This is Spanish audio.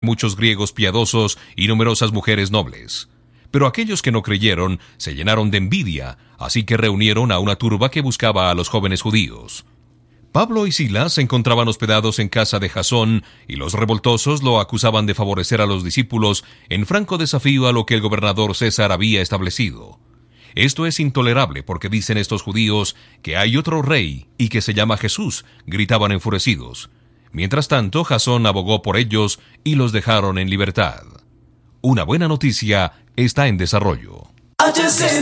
muchos griegos piadosos y numerosas mujeres nobles. Pero aquellos que no creyeron se llenaron de envidia, así que reunieron a una turba que buscaba a los jóvenes judíos. Pablo y Silas se encontraban hospedados en casa de Jasón, y los revoltosos lo acusaban de favorecer a los discípulos en franco desafío a lo que el gobernador César había establecido. Esto es intolerable porque dicen estos judíos que hay otro rey y que se llama Jesús, gritaban enfurecidos. Mientras tanto, Jasón abogó por ellos y los dejaron en libertad. Una buena noticia está en desarrollo.